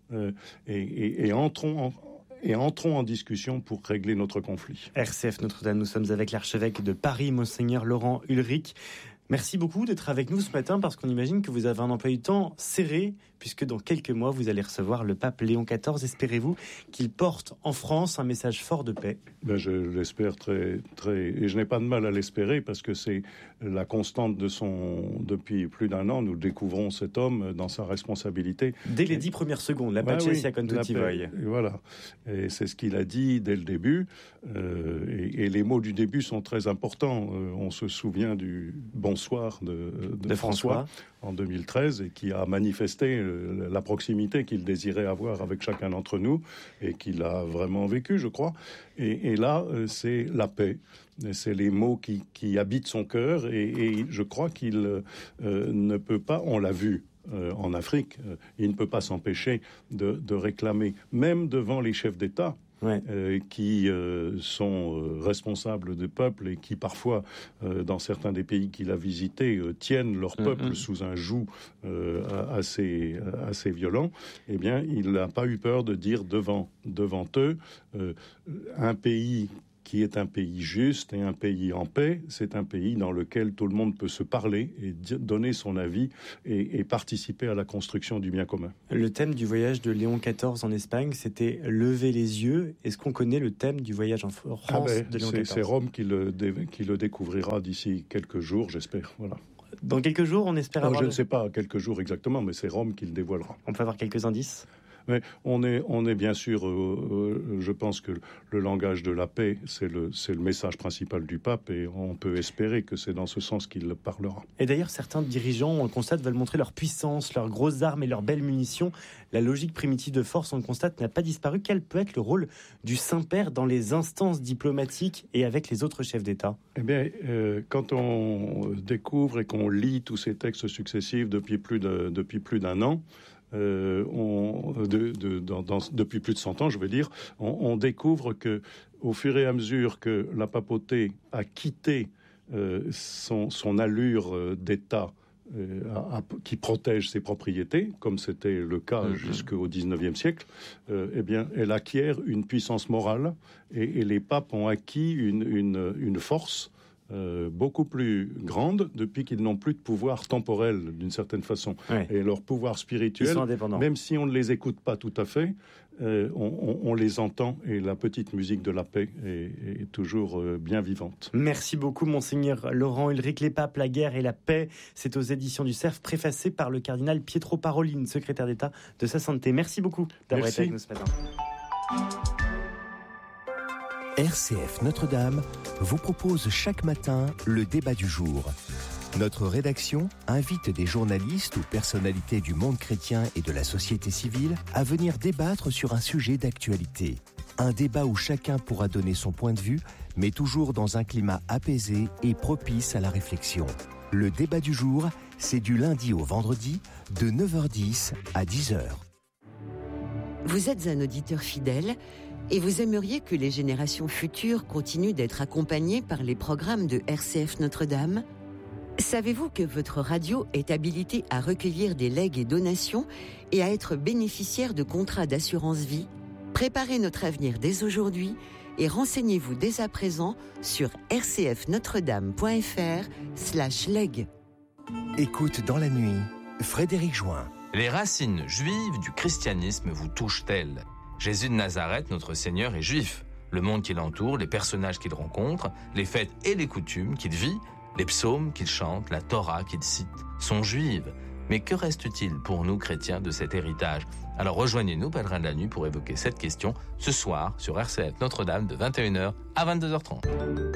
et entrons en discussion pour régler notre conflit. RCF Notre-Dame, nous sommes avec l'archevêque de Paris, Monseigneur Laurent Ulrich. Merci beaucoup d'être avec nous ce matin parce qu'on imagine que vous avez un emploi du temps serré puisque dans quelques mois, vous allez recevoir le pape Léon XIV. Espérez-vous qu'il porte en France un message fort de paix ? Je l'espère très, très... Et je n'ai pas de mal à l'espérer parce que c'est la constante depuis plus d'un an, nous découvrons cet homme dans sa responsabilité. Dès les 10 premières secondes, la pace sia con tutti voi. Voilà. Et c'est ce qu'il a dit dès le début. Et les mots du début sont très importants. On se souvient du bonsoir de François en 2013 et qui a manifesté la proximité qu'il désirait avoir avec chacun d'entre nous et qu'il a vraiment vécu, je crois. Et là, c'est la paix. C'est les mots qui habitent son cœur et je crois qu'il ne peut pas, on l'a vu en Afrique, il ne peut pas s'empêcher de réclamer, même devant les chefs d'État, qui sont responsables des peuples et qui parfois, dans certains des pays qu'il a visités, tiennent leur peuple sous un joug assez violent, eh bien, il n'a pas eu peur de dire devant eux, un pays qui est un pays juste et un pays en paix, c'est un pays dans lequel tout le monde peut se parler et donner son avis et participer à la construction du bien commun. Le thème du voyage de Léon XIV en Espagne, c'était « Lever les yeux ». Est-ce qu'on connaît le thème du voyage en France de Léon XIV ? C'est Rome qui le découvrira d'ici quelques jours, j'espère. Voilà. Dans quelques jours, on espère avoir... Je ne sais pas quelques jours exactement, mais c'est Rome qui le dévoilera. On peut avoir quelques indices ? Mais on est bien sûr, je pense que le langage de la paix, c'est le message principal du pape et on peut espérer que c'est dans ce sens qu'il parlera. Et d'ailleurs, certains dirigeants, on le constate, veulent montrer leur puissance, leurs grosses armes et leurs belles munitions. La logique primitive de force, on le constate, n'a pas disparu. Quel peut être le rôle du Saint-Père dans les instances diplomatiques et avec les autres chefs d'État ? Eh bien, quand on découvre et qu'on lit tous ces textes successifs depuis plus d'un an, depuis plus de 100 ans, je veux dire, on découvre que, au fur et à mesure que la papauté a quitté son allure d'État qui protège ses propriétés, comme c'était le cas jusqu'au XIXe siècle, eh bien, elle acquiert une puissance morale et les papes ont acquis une force beaucoup plus grande depuis qu'ils n'ont plus de pouvoir temporel d'une certaine façon. Et leur pouvoir spirituel, même si on ne les écoute pas tout à fait, on les entend et la petite musique de la paix est toujours bien vivante. Merci beaucoup Monseigneur Laurent Ulrich. Les papes, la guerre et la paix, c'est aux éditions du Cerf, préfacé par le cardinal Pietro Parolin, secrétaire d'État de sa santé. Merci beaucoup d'avoir été avec nous ce matin. RCF Notre-Dame vous propose chaque matin le débat du jour. Notre rédaction invite des journalistes ou personnalités du monde chrétien et de la société civile à venir débattre sur un sujet d'actualité. Un débat où chacun pourra donner son point de vue, mais toujours dans un climat apaisé et propice à la réflexion. Le débat du jour, c'est du lundi au vendredi, de 9h10 à 10h. Vous êtes un auditeur fidèle et vous aimeriez que les générations futures continuent d'être accompagnées par les programmes de RCF Notre-Dame ? Savez-vous que votre radio est habilitée à recueillir des legs et donations et à être bénéficiaire de contrats d'assurance vie ? Préparez notre avenir dès aujourd'hui et renseignez-vous dès à présent sur rcfnotredame.fr/leg. Écoute dans la nuit, Frédéric Join. Les racines juives du christianisme vous touchent-elles ? Jésus de Nazareth, notre Seigneur, est juif. Le monde qui l'entoure, les personnages qu'il rencontre, les fêtes et les coutumes qu'il vit, les psaumes qu'il chante, la Torah qu'il cite, sont juives. Mais que reste-t-il pour nous chrétiens de cet héritage ? Alors rejoignez-nous, pèlerins de la nuit, pour évoquer cette question ce soir sur RCF Notre-Dame de 21h à 22h30.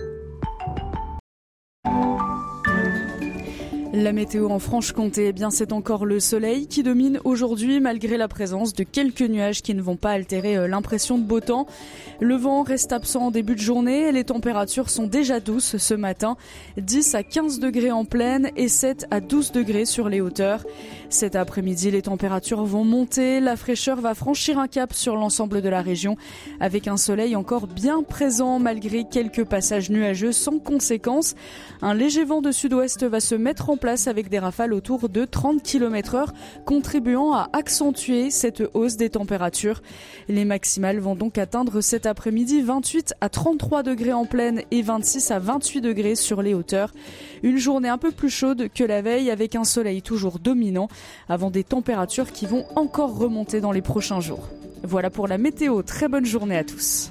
La météo en Franche-Comté, eh bien c'est encore le soleil qui domine aujourd'hui malgré la présence de quelques nuages qui ne vont pas altérer l'impression de beau temps. Le vent reste absent en début de journée et les températures sont déjà douces ce matin. 10 à 15 degrés en plaine et 7 à 12 degrés sur les hauteurs. Cet après-midi, les températures vont monter. La fraîcheur va franchir un cap sur l'ensemble de la région avec un soleil encore bien présent malgré quelques passages nuageux sans conséquence. Un léger vent de sud-ouest va se mettre en place avec des rafales autour de 30 km/h, contribuant à accentuer cette hausse des températures. Les maximales vont donc atteindre cet après-midi 28 à 33 degrés en plaine et 26 à 28 degrés sur les hauteurs. Une journée un peu plus chaude que la veille avec un soleil toujours dominant avant des températures qui vont encore remonter dans les prochains jours. Voilà pour la météo. Très bonne journée à tous.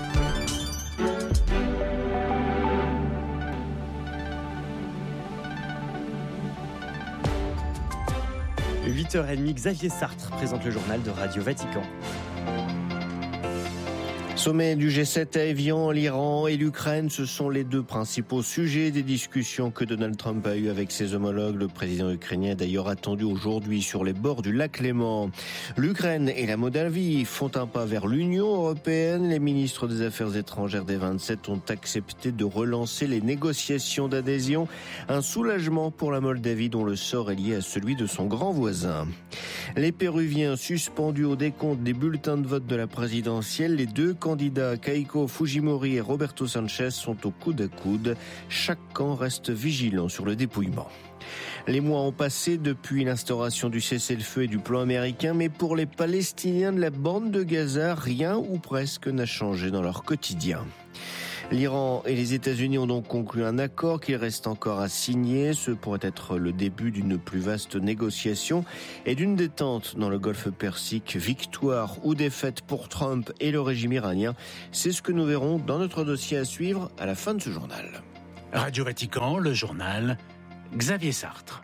8h30, Xavier Sartre présente le journal de Radio Vatican. Sommet du G7 à Évian, l'Iran et l'Ukraine, ce sont les deux principaux sujets des discussions que Donald Trump a eues avec ses homologues. Le président ukrainien est d'ailleurs attendu aujourd'hui sur les bords du lac Léman. L'Ukraine et la Moldavie font un pas vers l'Union européenne. Les ministres des Affaires étrangères des 27 ont accepté de relancer les négociations d'adhésion. Un soulagement pour la Moldavie dont le sort est lié à celui de son grand voisin. Les Péruviens suspendus au décompte des bulletins de vote de la présidentielle, les deux candidats candidats, Keiko Fujimori et Roberto Sanchez, sont au coude à coude. Chaque camp reste vigilant sur le dépouillement. Les mois ont passé depuis l'instauration du cessez-le-feu et du plan américain, mais pour les Palestiniens de la bande de Gaza, rien ou presque n'a changé dans leur quotidien. L'Iran et les États-Unis ont donc conclu un accord qu'il reste encore à signer. Ce pourrait être le début d'une plus vaste négociation et d'une détente dans le Golfe Persique. Victoire ou défaite pour Trump et le régime iranien, c'est ce que nous verrons dans notre dossier à suivre à la fin de ce journal. Radio Vatican, le journal, Xavier Sartre.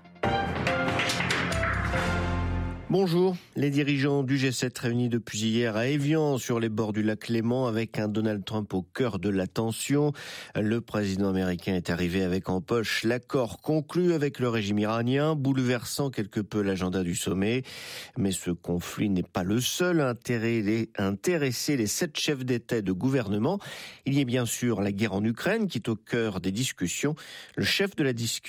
Bonjour, les dirigeants du G7 réunis depuis hier à Évian sur les bords du lac Léman avec un Donald Trump au cœur de l'attention. Le président américain est arrivé avec en poche l'accord conclu avec le régime iranien, bouleversant quelque peu l'agenda du sommet. Mais ce conflit n'est pas le seul à intéresser les 7 chefs d'État et de gouvernement. Il y a bien sûr la guerre en Ukraine qui est au cœur des discussions. Le chef de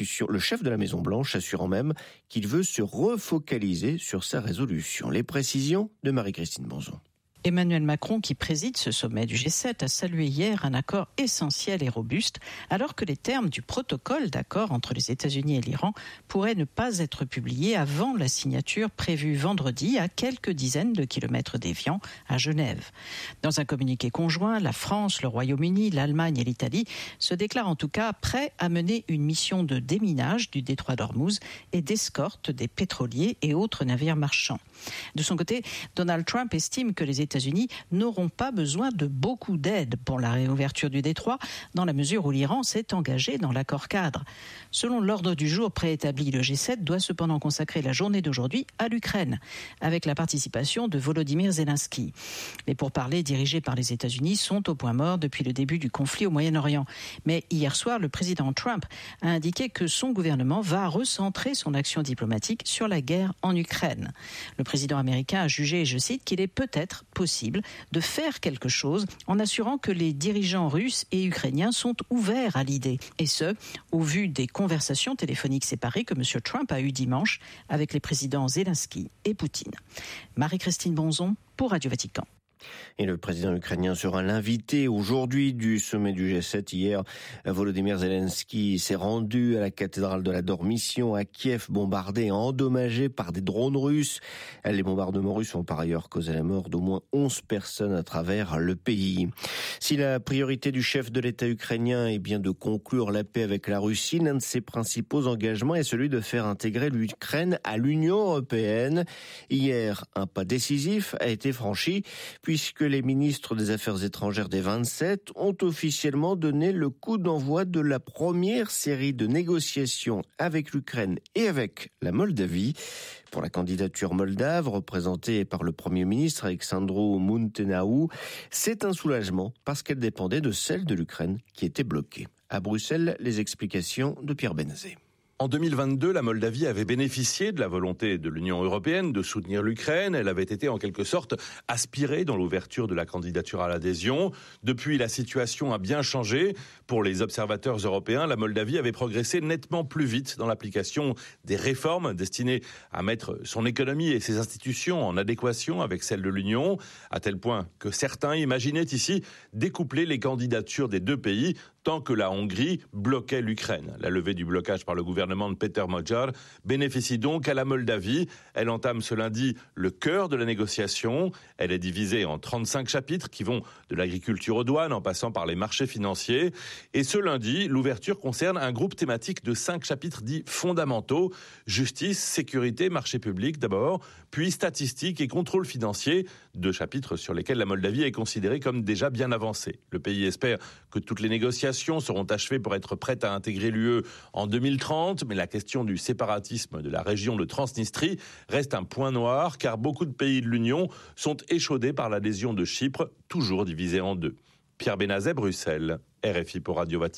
la Maison-Blanche assurant même qu'il veut se refocaliser sur sa résolution. Les précisions de Marie-Christine Bonzon. Emmanuel Macron, qui préside ce sommet du G7, a salué hier un accord essentiel et robuste, alors que les termes du protocole d'accord entre les États-Unis et l'Iran pourraient ne pas être publiés avant la signature prévue vendredi à quelques dizaines de kilomètres d'Évian, à Genève. Dans un communiqué conjoint, la France, le Royaume-Uni, l'Allemagne et l'Italie se déclarent en tout cas prêts à mener une mission de déminage du détroit d'Ormuz et d'escorte des pétroliers et autres navires marchands. De son côté, Donald Trump estime que les États-Unis n'auront pas besoin de beaucoup d'aide pour la réouverture du détroit, dans la mesure où l'Iran s'est engagé dans l'accord cadre. Selon l'ordre du jour préétabli, le G7 doit cependant consacrer la journée d'aujourd'hui à l'Ukraine, avec la participation de Volodymyr Zelensky. Les pourparlers dirigés par les États-Unis sont au point mort depuis le début du conflit au Moyen-Orient. Mais hier soir, le président Trump a indiqué que son gouvernement va recentrer son action diplomatique sur la guerre en Ukraine. Le président américain a jugé, je cite, qu'il est peut-être possible de faire quelque chose en assurant que les dirigeants russes et ukrainiens sont ouverts à l'idée. Et ce, au vu des conversations téléphoniques séparées que M. Trump a eues dimanche avec les présidents Zelensky et Poutine. Marie-Christine Bonzon pour Radio Vatican. Et le président ukrainien sera l'invité aujourd'hui du sommet du G7. Hier, Volodymyr Zelensky s'est rendu à la cathédrale de la Dormition à Kiev, bombardée et endommagée par des drones russes. Les bombardements russes ont par ailleurs causé la mort d'au moins 11 personnes à travers le pays. Si la priorité du chef de l'État ukrainien est bien de conclure la paix avec la Russie, l'un de ses principaux engagements est celui de faire intégrer l'Ukraine à l'Union européenne. Hier, un pas décisif a été franchi, puisque les ministres des Affaires étrangères des 27 ont officiellement donné le coup d'envoi de la première série de négociations avec l'Ukraine et avec la Moldavie. Pour la candidature moldave, représentée par le Premier ministre Alexandru Munteanu, c'est un soulagement parce qu'elle dépendait de celle de l'Ukraine qui était bloquée. À Bruxelles, les explications de Pierre Benazet. En 2022, la Moldavie avait bénéficié de la volonté de l'Union européenne de soutenir l'Ukraine. Elle avait été en quelque sorte aspirée dans l'ouverture de la candidature à l'adhésion. Depuis, la situation a bien changé. Pour les observateurs européens, la Moldavie avait progressé nettement plus vite dans l'application des réformes destinées à mettre son économie et ses institutions en adéquation avec celles de l'Union, à tel point que certains imaginaient ici découpler les candidatures des deux pays tant que la Hongrie bloquait l'Ukraine. La levée du blocage par le gouvernement de Peter Magyar bénéficie donc à la Moldavie. Elle entame ce lundi le cœur de la négociation. Elle est divisée en 35 chapitres qui vont de l'agriculture aux douanes en passant par les marchés financiers. Et ce lundi, l'ouverture concerne un groupe thématique de 5 chapitres dits fondamentaux. Justice, sécurité, marché public d'abord, puis statistiques et contrôle financier. 2 chapitres sur lesquels la Moldavie est considérée comme déjà bien avancée. Le pays espère que toutes les négociations seront achevées pour être prêtes à intégrer l'UE en 2030, mais la question du séparatisme de la région de Transnistrie reste un point noir, car beaucoup de pays de l'Union sont échaudés par l'adhésion de Chypre, toujours divisée en 2. Pierre Benazet, Bruxelles, RFI pour Radio Vatican.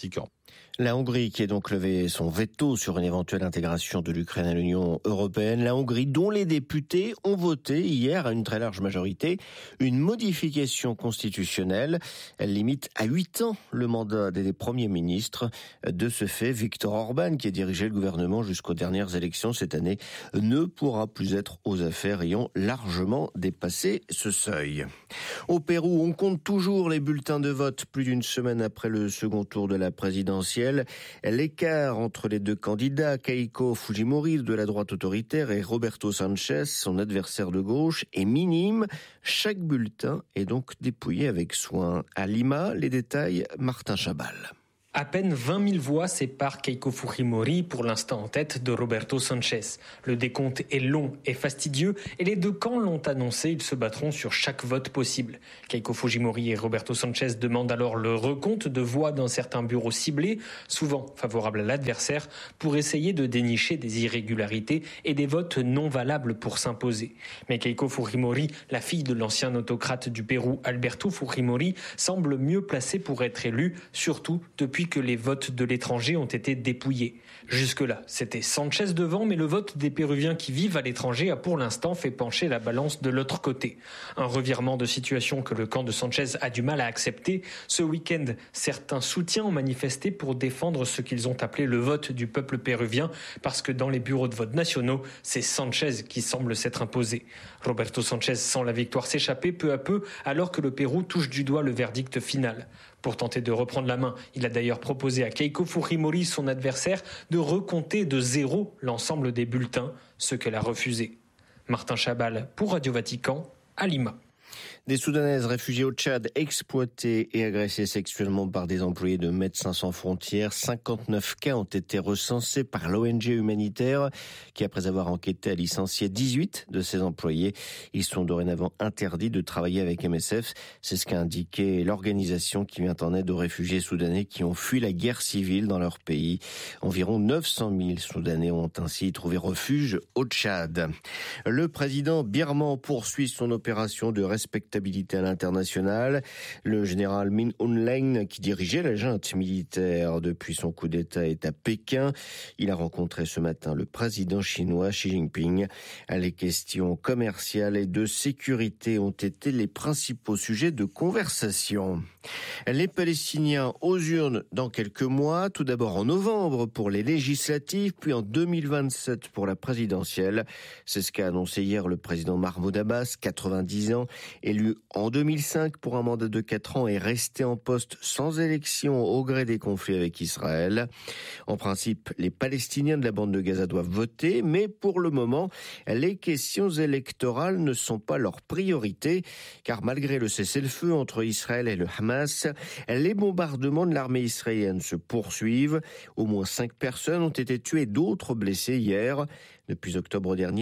La Hongrie qui a donc levé son veto sur une éventuelle intégration de l'Ukraine à l'Union européenne. La Hongrie dont les députés ont voté hier à une très large majorité une modification constitutionnelle. Elle limite à 8 ans le mandat des premiers ministres. De ce fait, Viktor Orban, qui a dirigé le gouvernement jusqu'aux dernières élections cette année, ne pourra plus être aux affaires ayant largement dépassé ce seuil. Au Pérou, on compte toujours les bulletins de vote plus d'une semaine après le second tour de la présidentielle. L'écart entre les deux candidats, Keiko Fujimori de la droite autoritaire et Roberto Sanchez, son adversaire de gauche, est minime. Chaque bulletin est donc dépouillé avec soin. À Lima, les détails, Martin Chabal. À peine 20 000 voix séparent Keiko Fujimori, pour l'instant en tête, de Roberto Sanchez. Le décompte est long et fastidieux et les deux camps l'ont annoncé, ils se battront sur chaque vote possible. Keiko Fujimori et Roberto Sanchez demandent alors le recompte de voix dans certains bureaux ciblés, souvent favorables à l'adversaire, pour essayer de dénicher des irrégularités et des votes non valables pour s'imposer. Mais Keiko Fujimori, la fille de l'ancien autocrate du Pérou, Alberto Fujimori, semble mieux placée pour être élue, surtout depuis que les votes de l'étranger ont été dépouillés. Jusque-là, c'était Sanchez devant, mais le vote des Péruviens qui vivent à l'étranger a pour l'instant fait pencher la balance de l'autre côté. Un revirement de situation que le camp de Sanchez a du mal à accepter. Ce week-end, certains soutiens ont manifesté pour défendre ce qu'ils ont appelé le vote du peuple péruvien, parce que dans les bureaux de vote nationaux, c'est Sanchez qui semble s'être imposé. Roberto Sanchez sent la victoire s'échapper peu à peu, alors que le Pérou touche du doigt le verdict final. Pour tenter de reprendre la main, il a d'ailleurs proposé à Keiko Fujimori, son adversaire, de recompter de zéro l'ensemble des bulletins, ce qu'elle a refusé. Martin Chabal pour Radio Vatican, à Lima. Des Soudanaises réfugiées au Tchad exploitées et agressées sexuellement par des employés de Médecins sans frontières. 59 cas ont été recensés par l'ONG humanitaire qui, après avoir enquêté, a licencié 18 de ses employés. Ils sont dorénavant interdits de travailler avec MSF. C'est ce qu'a indiqué l'organisation qui vient en aide aux réfugiés soudanais qui ont fui la guerre civile dans leur pays. Environ 900 000 Soudanais ont ainsi trouvé refuge au Tchad. Le président birman poursuit son opération de respectabilité à l'international. Le général Min Aung Hlaing, qui dirigeait la junte militaire depuis son coup d'État, est à Pékin. Il a rencontré ce matin le président chinois Xi Jinping. Les questions commerciales et de sécurité ont été les principaux sujets de conversation. Les Palestiniens aux urnes dans quelques mois, tout d'abord en novembre pour les législatives, puis en 2027 pour la présidentielle. C'est ce qu'a annoncé hier le président Mahmoud Abbas, 90 ans, élu en 2005 pour un mandat de 4 ans et resté en poste sans élection au gré des conflits avec Israël. En principe, les Palestiniens de la bande de Gaza doivent voter, mais pour le moment, les questions électorales ne sont pas leur priorité, car malgré le cessez-le-feu entre Israël et le Hamas, les bombardements de l'armée israélienne se poursuivent. Au moins 5 personnes ont été tuées et d'autres blessées hier. Depuis octobre dernier,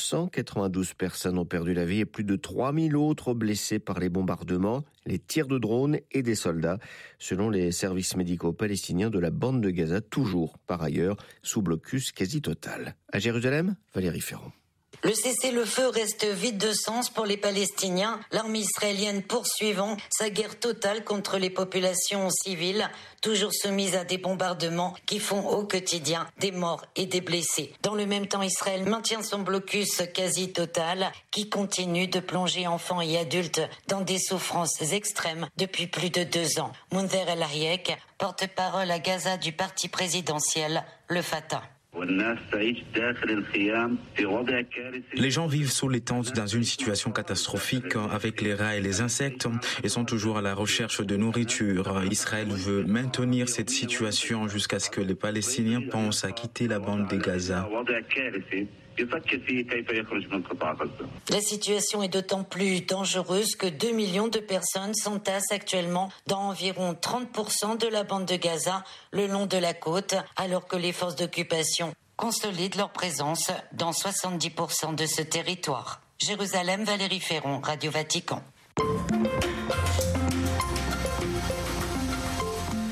992 personnes ont perdu la vie et plus de 3000 autres blessés par les bombardements, les tirs de drones et des soldats, selon les services médicaux palestiniens de la bande de Gaza, toujours par ailleurs sous blocus quasi total. À Jérusalem, Valérie Ferrand. Le cessez-le-feu reste vide de sens pour les Palestiniens, l'armée israélienne poursuivant sa guerre totale contre les populations civiles, toujours soumises à des bombardements qui font au quotidien des morts et des blessés. Dans le même temps, Israël maintient son blocus quasi total qui continue de plonger enfants et adultes dans des souffrances extrêmes depuis plus de 2 ans. Munther El Ariek, porte-parole à Gaza du parti présidentiel, le Fatah. Les gens vivent sous les tentes dans une situation catastrophique avec les rats et les insectes et sont toujours à la recherche de nourriture. Israël veut maintenir cette situation jusqu'à ce que les Palestiniens pensent à quitter la bande de Gaza. La situation est d'autant plus dangereuse que 2 millions de personnes s'entassent actuellement dans environ 30% de la bande de Gaza le long de la côte, alors que les forces d'occupation consolident leur présence dans 70% de ce territoire. Jérusalem, Valérie Ferron, Radio Vatican.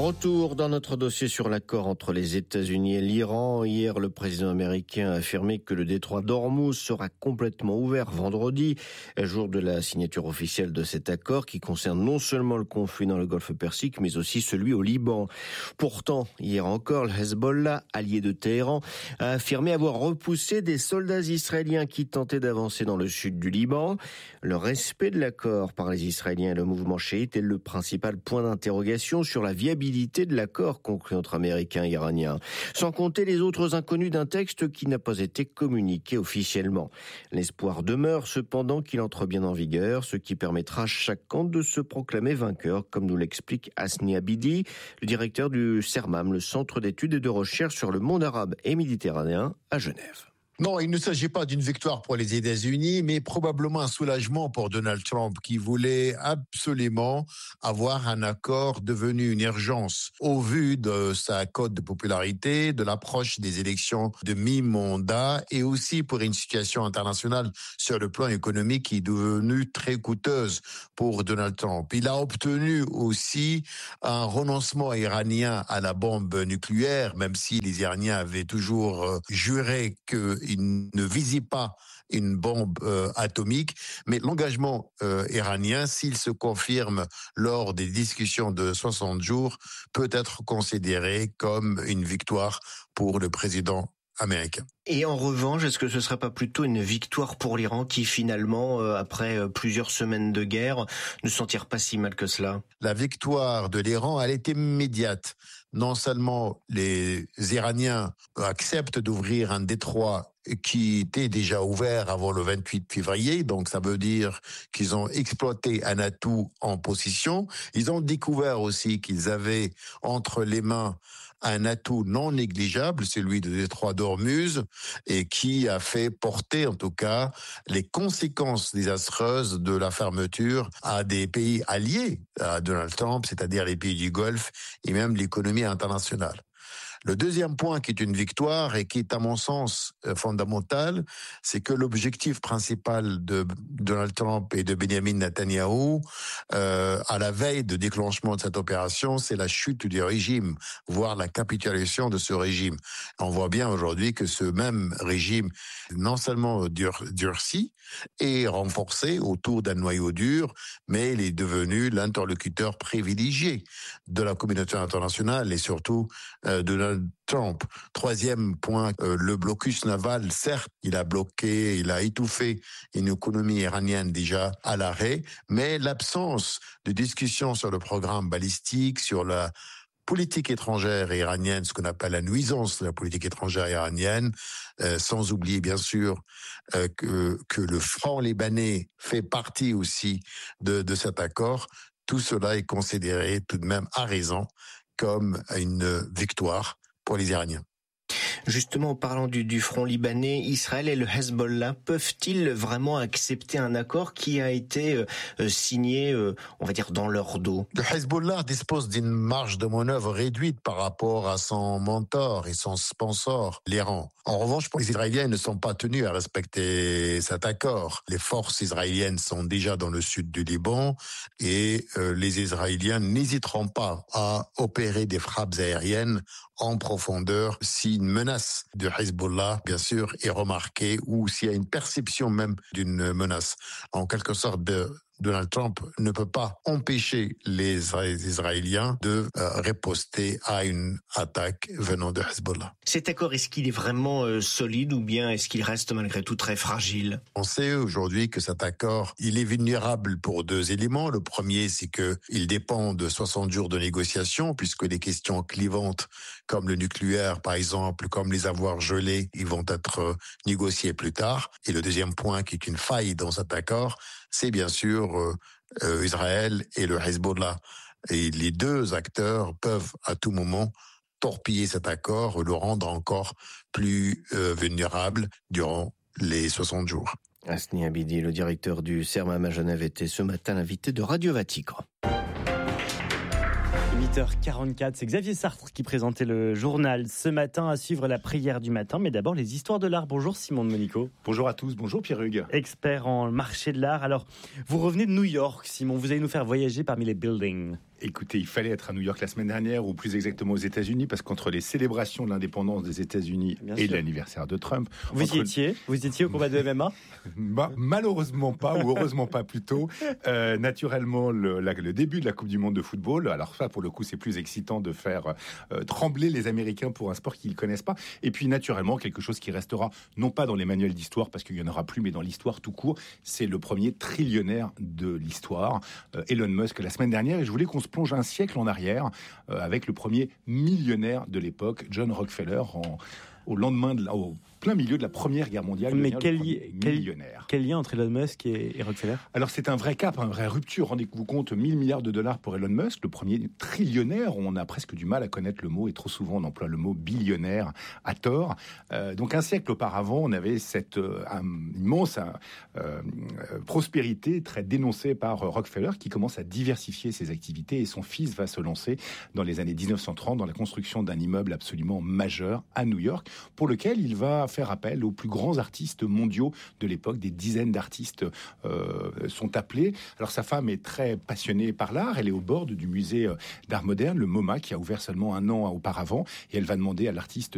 Retour dans notre dossier sur l'accord entre les États-Unis et l'Iran. Hier, le président américain a affirmé que le détroit d'Ormuz sera complètement ouvert vendredi, jour de la signature officielle de cet accord qui concerne non seulement le conflit dans le Golfe Persique, mais aussi celui au Liban. Pourtant, hier encore, le Hezbollah, allié de Téhéran, a affirmé avoir repoussé des soldats israéliens qui tentaient d'avancer dans le sud du Liban. Le respect de l'accord par les Israéliens et le mouvement chiite est le principal point d'interrogation sur la viabilité de l'accord conclu entre Américains et Iraniens, sans compter les autres inconnus d'un texte qui n'a pas été communiqué officiellement. L'espoir demeure cependant qu'il entre bien en vigueur, ce qui permettra à chaque camp de se proclamer vainqueur, comme nous l'explique Hasni Abidi, le directeur du CERMAM, le Centre d'études et de recherche sur le monde arabe et méditerranéen à Genève. Non, il ne s'agit pas d'une victoire pour les États-Unis, mais probablement un soulagement pour Donald Trump qui voulait absolument avoir un accord devenu une urgence au vu de sa cote de popularité, de l'approche des élections de mi-mandat et aussi pour une situation internationale sur le plan économique qui est devenue très coûteuse pour Donald Trump. Il a obtenu aussi un renoncement iranien à la bombe nucléaire, même si les Iraniens avaient toujours juré qu'ils ne visaient pas une bombe atomique, mais l'engagement iranien, s'il se confirme lors des discussions de 60 jours, peut être considéré comme une victoire pour le président américain. Et en revanche, est-ce que ce ne serait pas plutôt une victoire pour l'Iran qui finalement, après plusieurs semaines de guerre, ne s'en tire pas si mal que cela? La victoire de l'Iran, elle est immédiate. Non seulement les Iraniens acceptent d'ouvrir un détroit qui était déjà ouvert avant le 28 février, donc ça veut dire qu'ils ont exploité un atout en position. Ils ont découvert aussi qu'ils avaient entre les mains un atout non négligeable, celui du détroit d'Ormuz, et qui a fait porter en tout cas les conséquences désastreuses de la fermeture à des pays alliés à Donald Trump, c'est-à-dire les pays du Golfe et même l'économie internationale. Le deuxième point qui est une victoire et qui est à mon sens fondamental, c'est que l'objectif principal de Donald Trump et de Benjamin Netanyahou, à la veille de déclenchement de cette opération, c'est la chute du régime, voire la capitulation de ce régime. On voit bien aujourd'hui que ce même régime, non seulement durci et renforcé autour d'un noyau dur, mais il est devenu l'interlocuteur privilégié de la communauté internationale et surtout de Donald Trump. Troisième point, le blocus naval, certes, il a étouffé une économie iranienne déjà à l'arrêt, mais l'absence de discussion sur le programme balistique, sur la politique étrangère iranienne, ce qu'on appelle la nuisance de la politique étrangère iranienne, sans oublier bien sûr que le front libanais fait partie aussi de cet accord. Tout cela est considéré tout de même à raison comme une victoire pour les Iraniens. Justement, en parlant du front libanais, Israël et le Hezbollah peuvent-ils vraiment accepter un accord qui a été signé, on va dire, dans leur dos? Le Hezbollah dispose d'une marge de manœuvre réduite par rapport à son mentor et son sponsor, l'Iran. En revanche, les Israéliens ne sont pas tenus à respecter cet accord. Les forces israéliennes sont déjà dans le sud du Liban et les Israéliens n'hésiteront pas à opérer des frappes aériennes en profondeur si une menace de Hezbollah, bien sûr, est remarquée ou s'il y a une perception même d'une menace. En quelque sorte, Donald Trump ne peut pas empêcher les Israéliens de riposter à une attaque venant de Hezbollah. Cet accord, est-ce qu'il est vraiment solide ou bien est-ce qu'il reste malgré tout très fragile? On sait aujourd'hui que cet accord, il est vulnérable pour deux éléments. Le premier, c'est qu'il dépend de 60 jours de négociation puisque les questions clivantes comme le nucléaire, par exemple, comme les avoirs gelés, ils vont être négociés plus tard. Et le deuxième point qui est une faille dans cet accord, c'est bien sûr Israël et le Hezbollah. Et les deux acteurs peuvent à tout moment torpiller cet accord, le rendre encore plus vulnérable durant les 60 jours. Hasni Abidi, le directeur du CERMAM à Genève, était ce matin l'invité de Radio Vatican. 8h44, c'est Xavier Sartre qui présentait le journal ce matin, à suivre la prière du matin. Mais d'abord, les histoires de l'art. Bonjour Simon de Monico. Bonjour à tous, bonjour Pierre-Hugues. Expert en marché de l'art. Alors, vous revenez de New York, Simon. Vous allez nous faire voyager parmi les buildings. Écoutez, il fallait être à New York la semaine dernière, ou plus exactement aux États-Unis, parce qu'entre les célébrations de l'indépendance des États-unis et l'anniversaire de Trump... Vous y étiez au combat de MMA? Malheureusement pas, ou heureusement pas plutôt. Naturellement, le début de la Coupe du Monde de football, alors ça, pour le coup, c'est plus excitant de faire trembler les Américains pour un sport qu'ils ne connaissent pas. Et puis, naturellement, quelque chose qui restera, non pas dans les manuels d'histoire, parce qu'il n'y en aura plus, mais dans l'histoire tout court, c'est le premier trillionnaire de l'histoire, Elon Musk, la semaine dernière. Et je voulais qu'on se plonge un siècle en arrière avec le premier millionnaire de l'époque, John Rockefeller, au plein milieu de la Première Guerre mondiale. Mais quel lien entre Elon Musk et Rockefeller? Alors c'est un vrai cap, une vraie rupture. Rendez-vous compte, 1000 milliards de dollars pour Elon Musk, le premier trillionnaire. On a presque du mal à connaître le mot, et trop souvent on emploie le mot billionnaire à tort. Donc un siècle auparavant, on avait cette immense prospérité très dénoncée par Rockefeller, qui commence à diversifier ses activités, et son fils va se lancer dans les années 1930 dans la construction d'un immeuble absolument majeur à New York, pour lequel il va faire appel aux plus grands artistes mondiaux de l'époque. Des dizaines d'artistes sont appelés. Alors sa femme est très passionnée par l'art. Elle est au bord du musée d'art moderne, le MoMA, qui a ouvert seulement un an auparavant, et elle va demander à l'artiste